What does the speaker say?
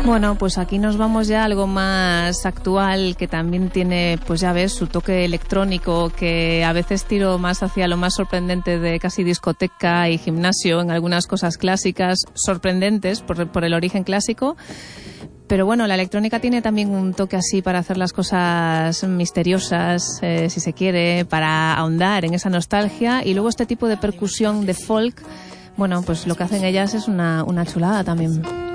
Bueno, pues aquí nos vamos ya a algo más actual, que también tiene, pues ya ves, su toque electrónico, que a veces tiro más hacia lo más sorprendente de casi discoteca y gimnasio, en algunas cosas clásicas, sorprendentes por el origen clásico. Pero bueno, la electrónica tiene también un toque así para hacer las cosas misteriosas, si se quiere, para ahondar en esa nostalgia. Y luego este tipo de percusión de folk, bueno, pues lo que hacen ellas es una chulada también.